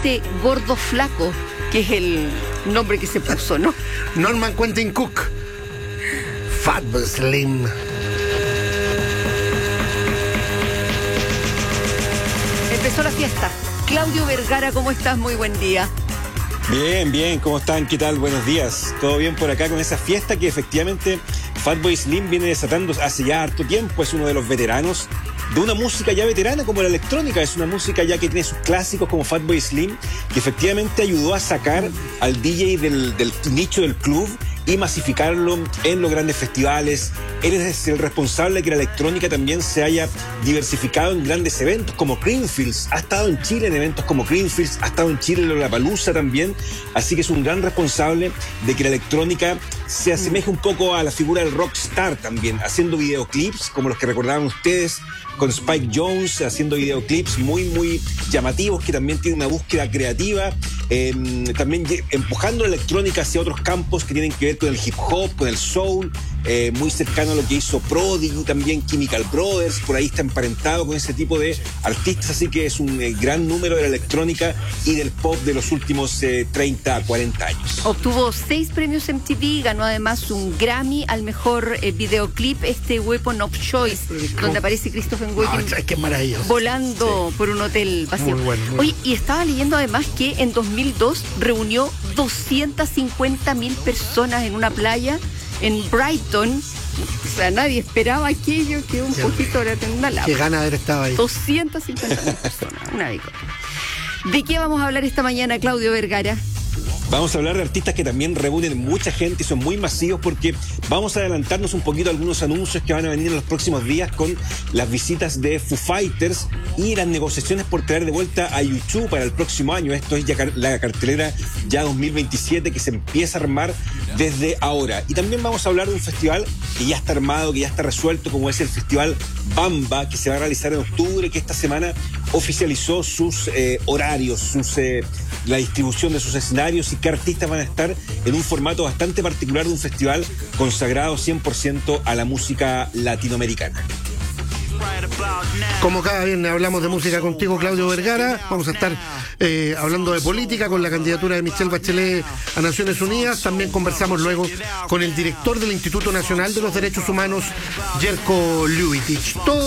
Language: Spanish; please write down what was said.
este gordo flaco, que es el nombre que se puso, ¿no? Norman Quentin Cook. Fatboy Slim. Empezó la fiesta. Claudio Vergara, ¿cómo estás? Muy buen día. Bien, bien, ¿cómo están? ¿Qué tal? Buenos días. ¿Todo bien por acá con esa fiesta que efectivamente Fatboy Slim viene desatando hace ya harto tiempo? Es uno de los veteranos de una música ya veterana como la electrónica. Es una música ya que tiene sus clásicos como Fatboy Slim, que efectivamente ayudó a sacar al DJ del nicho del club y masificarlo en los grandes festivales. Él es el responsable de que la electrónica también se haya diversificado en grandes eventos como Creamfields. Ha estado en Chile en eventos como Creamfields, ha estado en Chile en Lollapalooza también. Así que es un gran responsable de que la electrónica se asemeje un poco a la figura del rockstar también, haciendo videoclips como los que recordaban ustedes con Spike Jones, haciendo videoclips muy, muy llamativos que también tienen una búsqueda creativa, también empujando la electrónica hacia otros campos que tienen que ver con el hip hop, con el soul, muy cercano a lo que hizo Prodigy, también Chemical Brothers, por ahí está emparentado con ese tipo de artistas, así que es un gran número de la electrónica y del pop de los últimos 30 a 40 años. Obtuvo 6 premios MTV, ganó además un Grammy al mejor videoclip, Weapon of Choice, donde aparece Christopher Walken volando por un hotel vacío. Muy bueno. Oye, y estaba leyendo además que en 2002 reunió 250.000 personas en una playa en Brighton. O sea, nadie esperaba aquello, que un poquito era tendalado. Qué gana de haber estado ahí. 250.000 personas, una bicola. ¿De qué vamos a hablar esta mañana, Claudio Vergara? Vamos a hablar de artistas que también reúnen mucha gente y son muy masivos, porque vamos a adelantarnos un poquito a algunos anuncios que van a venir en los próximos días con las visitas de Foo Fighters y las negociaciones por traer de vuelta a U2 para el próximo año. Esto es ya la cartelera ya 2027 que se empieza a armar desde ahora. Y también vamos a hablar de un festival que ya está armado, que ya está resuelto, como es el Festival Bamba, que se va a realizar en octubre, que esta semana oficializó sus horarios, la distribución de sus escenarios y qué artistas van a estar en un formato bastante particular de un festival consagrado 100% a la música latinoamericana. Como cada viernes hablamos de música contigo, Claudio Vergara, vamos a estar hablando de política con la candidatura de Michelle Bachelet a Naciones Unidas. También conversamos luego con el director del Instituto Nacional de los Derechos Humanos, Jerko Ljubicic. Todo